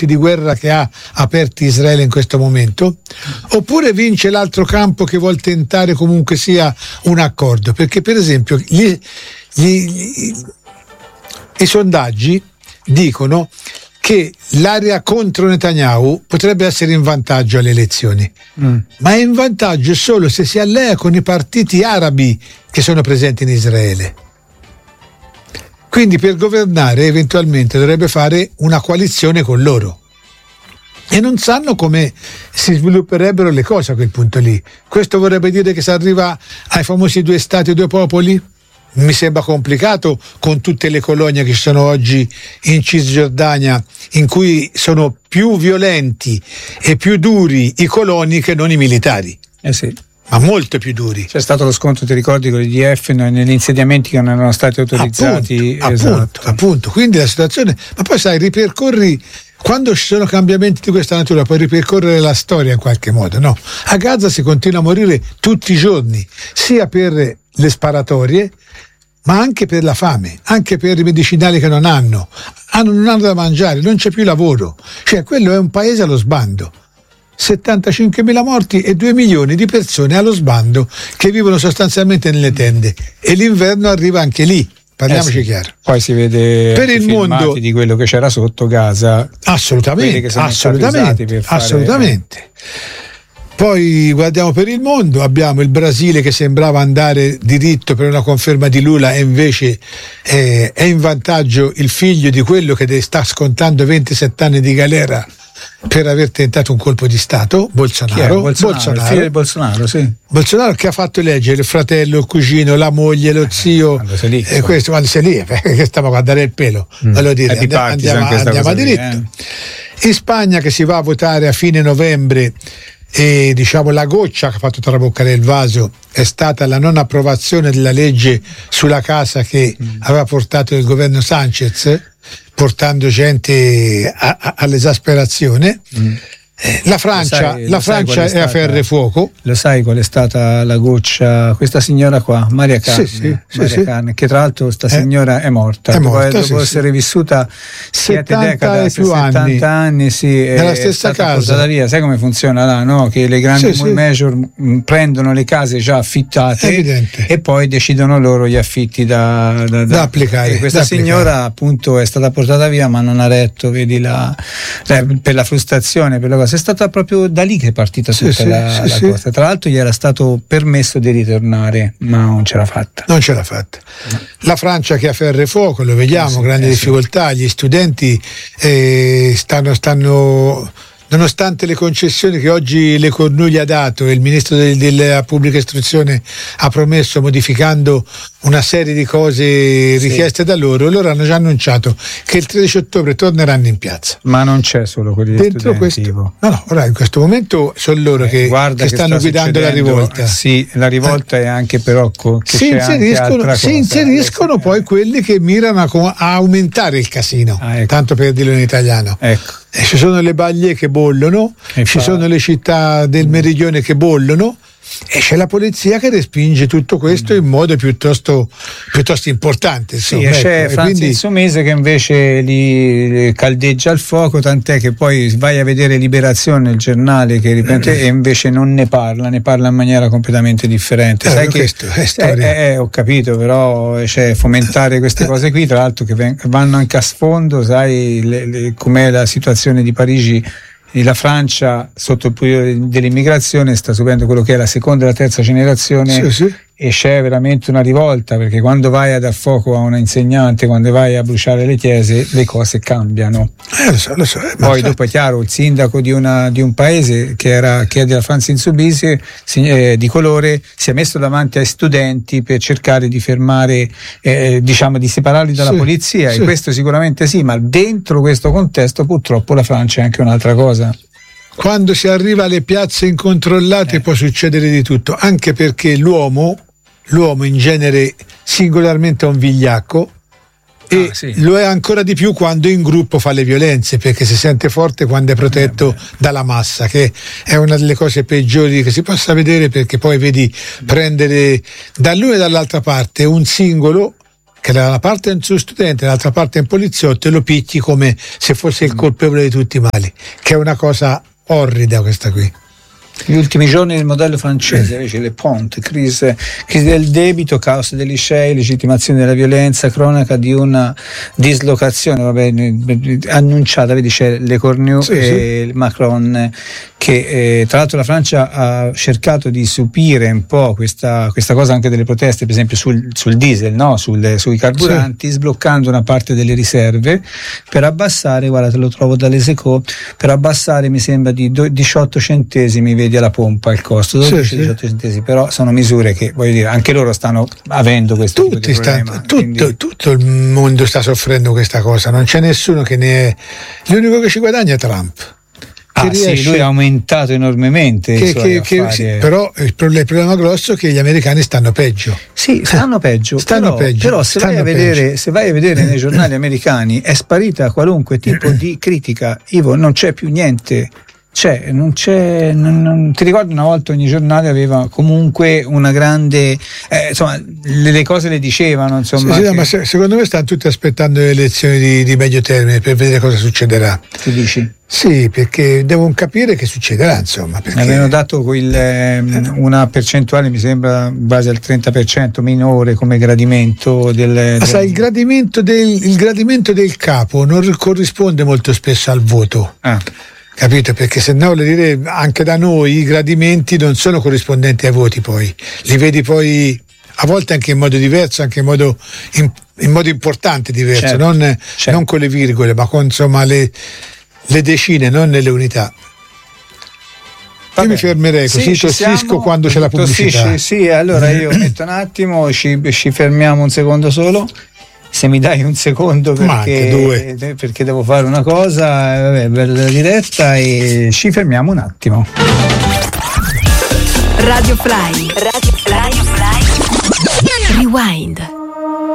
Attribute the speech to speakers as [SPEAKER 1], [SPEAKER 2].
[SPEAKER 1] fronti di guerra che ha aperti Israele in questo momento, oppure vince l'altro campo che vuol tentare comunque sia un accordo, perché per esempio i sondaggi dicono che l'area contro Netanyahu potrebbe essere in vantaggio alle elezioni, ma è in vantaggio solo se si allea con i partiti arabi che sono presenti in Israele. Quindi per governare eventualmente dovrebbe fare una coalizione con loro. E non sanno come si svilupperebbero le cose a quel punto lì. Questo vorrebbe dire che si arriva ai famosi 2 stati e 2 popoli? Mi sembra complicato con tutte le colonie che ci sono oggi in Cisgiordania, in cui sono più violenti e più duri i coloni che non i militari.
[SPEAKER 2] Sì.
[SPEAKER 1] Ma molto più duri.
[SPEAKER 2] C'è stato lo scontro, ti ricordi, con gli IDF negli insediamenti che non erano stati autorizzati.
[SPEAKER 1] Appunto. Quindi la situazione, ma poi sai, ripercorri, quando ci sono cambiamenti di questa natura puoi ripercorrere la storia in qualche modo, no? A Gaza si continua a morire tutti i giorni, sia per le sparatorie, ma anche per la fame, anche per i medicinali che non hanno da mangiare, non c'è più lavoro. Cioè, quello è un paese allo sbando. 75.000 morti e 2 milioni di persone allo sbando che vivono sostanzialmente nelle tende, e l'inverno arriva anche lì, parliamoci chiaro.
[SPEAKER 2] Poi si vede
[SPEAKER 1] per il mondo
[SPEAKER 2] di quello che c'era sotto Gaza.
[SPEAKER 1] Assolutamente. Poi guardiamo per il mondo, abbiamo il Brasile che sembrava andare diritto per una conferma di Lula, e invece è in vantaggio il figlio di quello che sta scontando 27 anni di galera per aver tentato un colpo di Stato, Bolsonaro.
[SPEAKER 2] Il figlio di Bolsonaro, sì.
[SPEAKER 1] Bolsonaro, che ha fatto eleggere il fratello, il cugino, la moglie, lo zio, quando sei lì, che stiamo a guardare il pelo, voglio dire, andiamo a diritto. In Spagna, che si va a votare a fine novembre, e diciamo la goccia che ha fatto traboccare il vaso è stata la non approvazione della legge sulla casa che aveva portato il governo Sanchez, portando gente all'esasperazione. La Francia è a ferro e fuoco.
[SPEAKER 2] Lo sai qual è stata la goccia? Questa signora qua, Maria Khan, che tra l'altro sta signora è morta dopo essere vissuta 70 anni
[SPEAKER 1] nella stessa casa.
[SPEAKER 2] Via. Sai come funziona là, no? Che le grandi major prendono le case già affittate e poi decidono loro gli affitti da
[SPEAKER 1] applicare.
[SPEAKER 2] E questa signora appunto è stata portata via, ma non ha retto, vedi, per la frustrazione, per la cosa. È stata proprio da lì che è partita tutta la cosa. Tra l'altro gli era stato permesso di ritornare, ma non ce l'ha fatta.
[SPEAKER 1] No. La Francia che ha ferro e fuoco, lo vediamo, grandi difficoltà. Gli studenti stanno nonostante le concessioni che oggi Le Cornu ha dato e il ministro della pubblica istruzione ha promesso, modificando una serie di cose richieste da loro hanno già annunciato che il 13 ottobre torneranno in piazza.
[SPEAKER 2] Ma non c'è solo quelli
[SPEAKER 1] dentro questo. No, ora in questo momento sono loro che stanno guidando la rivolta.
[SPEAKER 2] Sì, la rivolta è anche però che
[SPEAKER 1] si inseriscono poi quelli che mirano a aumentare il casino, tanto per dirlo in italiano. E ci sono le baglie che bollono, ci sono le città del meridione che bollono, e c'è la polizia che respinge tutto questo in modo piuttosto importante.
[SPEAKER 2] Sì, c'è Franza Insomese che invece li caldeggia il fuoco, tant'è che poi vai a vedere Liberazione, il giornale, che riprende, e invece non ne parla in maniera completamente differente. Sai che
[SPEAKER 1] questo è storia.
[SPEAKER 2] Ho capito, però fomentare queste cose qui, tra l'altro che vanno anche a sfondo, sai com'è la situazione di Parigi. La Francia, sotto il periodo dell'immigrazione, sta subendo quello che è la seconda e la terza generazione, e c'è veramente una rivolta, perché quando vai a dar fuoco a una insegnante, quando vai a bruciare le chiese, le cose cambiano.
[SPEAKER 1] Lo so.
[SPEAKER 2] Poi dopo è chiaro, il sindaco di un paese che è della Franza Insoumise, di colore, si è messo davanti ai studenti per cercare di fermare, di separarli dalla polizia, e questo sicuramente ma dentro questo contesto purtroppo la Francia è anche un'altra cosa.
[SPEAKER 1] Quando si arriva alle piazze incontrollate può succedere di tutto, anche perché l'uomo in genere singolarmente è un vigliacco, e lo è ancora di più quando in gruppo fa le violenze, perché si sente forte quando è protetto dalla massa, che è una delle cose peggiori che si possa vedere, perché poi vedi prendere dall'una e dall'altra parte un singolo che da una parte è un suo studente, dall'altra parte è un poliziotto, e lo picchi come se fosse il colpevole di tutti i mali, che è una cosa orrida questa qui.
[SPEAKER 2] Gli ultimi giorni del modello francese, invece, Le Pont, crisi del debito, caos dei licei, legittimazione della violenza, cronaca di una dislocazione annunciata, vedi c'è Le Cornu e Macron, che tra l'altro la Francia ha cercato di subire un po' questa cosa anche delle proteste, per esempio sul diesel, no? Sui carburanti, sbloccando una parte delle riserve per abbassare, guarda te lo trovo dall'Es Echos, per abbassare mi sembra di 18 centesimi, vedi alla pompa il costo, 12-18 centesimi, però sono misure che, voglio dire, anche loro stanno avendo questo tipo di problema.
[SPEAKER 1] Tutto il mondo sta soffrendo questa cosa, non c'è nessuno che ne è, l'unico che ci guadagna è Trump.
[SPEAKER 2] Sì, lui ha aumentato enormemente
[SPEAKER 1] però il problema grosso è che gli americani stanno peggio.
[SPEAKER 2] Sì, stanno peggio. Però se vai a vedere nei giornali americani è sparita qualunque tipo di critica. Ivo, non c'è più niente. Non ti ricordo, una volta ogni giornale aveva comunque una grande insomma, le cose le dicevano, insomma.
[SPEAKER 1] Sì, ma secondo me stanno tutti aspettando le elezioni di medio termine per vedere cosa succederà.
[SPEAKER 2] Tu dici?
[SPEAKER 1] Sì, perché devono capire che succederà, insomma. Perché
[SPEAKER 2] avevano dato una percentuale, mi sembra, in base al 30% minore come gradimento
[SPEAKER 1] sai, il gradimento del capo non corrisponde molto spesso al voto. Capito? Perché se no, anche da noi i gradimenti non sono corrispondenti ai voti, poi li vedi poi a volte anche in modo diverso, anche in modo importante diverso, certo. Non con le virgole, ma con, insomma, le decine, non nelle unità. Io mi fermerei così tossisco quando c'è la pubblicità.
[SPEAKER 2] Sì, allora io metto un attimo, ci fermiamo un secondo solo. Se mi dai un secondo perché devo fare una cosa, bella diretta, e ci fermiamo un attimo.
[SPEAKER 3] Radio Fly. Rewind.